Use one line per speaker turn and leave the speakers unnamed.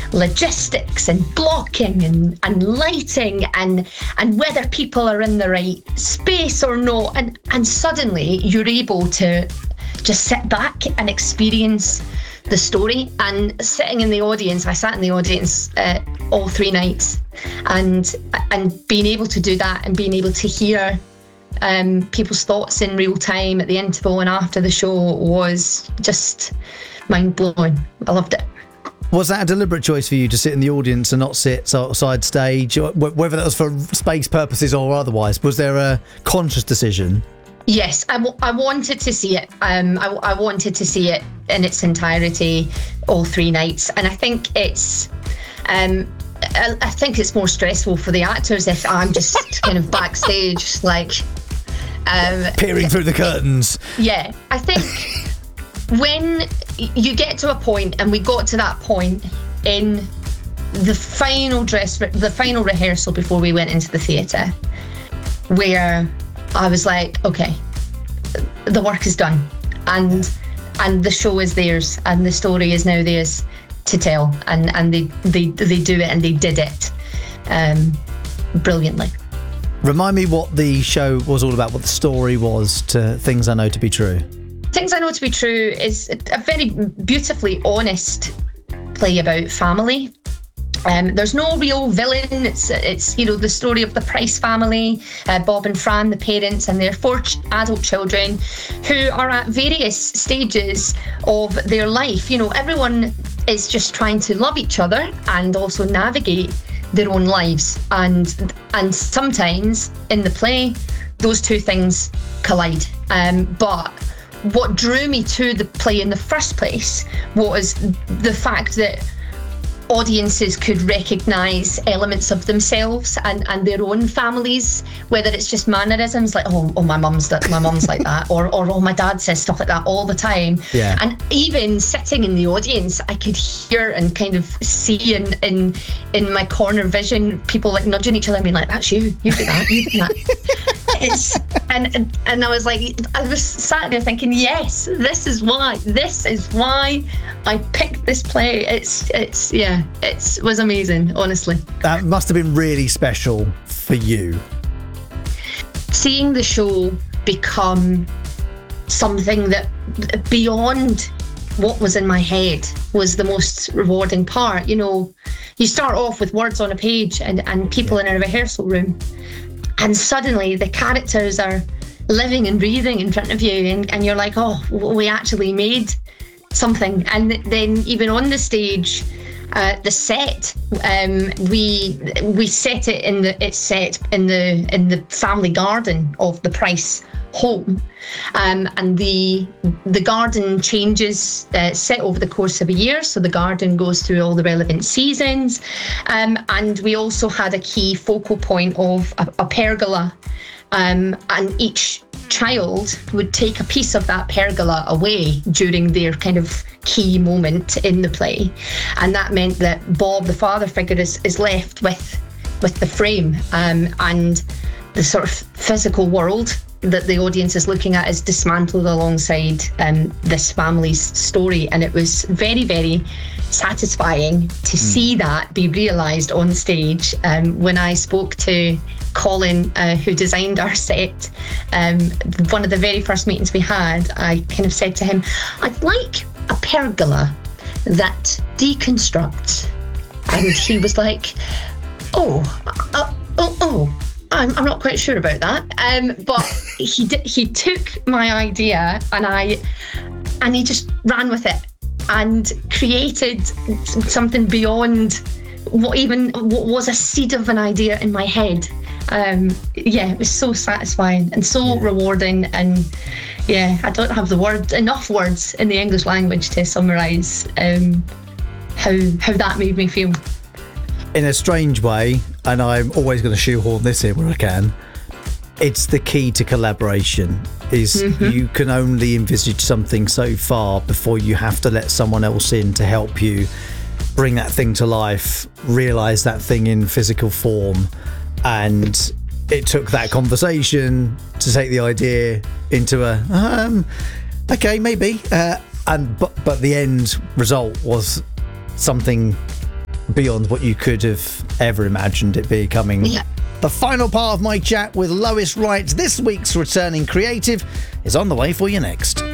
logistics and blocking and lighting and whether people are in the right space or not. And suddenly you're able to just sit back and experience the story. And sitting in the audience, I sat in the audience all 3 nights, and being able to do that and being able to hear people's thoughts in real time at the interval and after the show was just mind-blowing. I loved it.
Was that a deliberate choice for you to sit in the audience and not sit side stage, whether that was for space purposes or otherwise? Was there a conscious decision?
Yes, I wanted to see it. I wanted to see it in its entirety, all 3 nights. And I think it's more stressful for the actors if I'm just kind of backstage, like
peering through the curtains.
Yeah, I think when you get to a point, and we got to that point in the final rehearsal before we went into the theatre, where I was like, okay, the work is done, and the show is theirs, and the story is now theirs to tell, and they do it, and they did it brilliantly.
Remind me what the show was all about, what the story was to Things I Know to Be True.
Things I Know to Be True is a very beautifully honest play about family. There's no real villain. It's the story of the Price family, Bob and Fran, the parents, and their 4 adult children who are at various stages of their life. Everyone is just trying to love each other and also navigate their own lives. And sometimes in the play, those 2 things collide. But what drew me to the play in the first place was the fact that audiences could recognise elements of themselves and their own families, whether it's just mannerisms like, oh my mum's like that, or oh, my dad says stuff like that all the time.
Yeah. And
even sitting in the audience, I could hear and kind of see in my corner vision people like nudging each other and being like, that's you do that, you do that. And I was like, I was sat there thinking, yes, this is why I picked this play. It was amazing, honestly.
That must have been really special for you.
Seeing the show become something that beyond what was in my head was the most rewarding part. You start off with words on a page and people in a rehearsal room, and suddenly the characters are living and breathing in front of you, and you're like, oh, we actually made something. And then even on the stage, the set, we set it in the family garden of the Price home, and the garden changes set over the course of a year, so the garden goes through all the relevant seasons, and we also had a key focal point of a pergola, and each child would take a piece of that pergola away during their kind of key moment in the play, and that meant that Bob, the father figure, is left with the frame, and the sort of physical world that the audience is looking at is dismantled alongside this family's story. And it was very, very satisfying to see that be realised on stage. When I spoke to Colin, who designed our set, one of the very first meetings we had, I kind of said to him, I'd like a pergola that deconstructs. And he was like, I'm not quite sure about that, but he took my idea and he just ran with it and created something beyond what was a seed of an idea in my head. It was so satisfying and so rewarding, and I don't have enough words in the English language to summarise how that made me feel.
In a strange way, and I'm always going to shoehorn this in where I can, it's the key to collaboration, is you can only envisage something so far before you have to let someone else in to help you bring that thing to life, realise that thing in physical form. And it took that conversation to take the idea into okay, maybe. But the end result was something beyond what you could have ever imagined it becoming.
Yeah.
The final part of my chat with Lois Wright, this week's returning creative, is on the way for you next.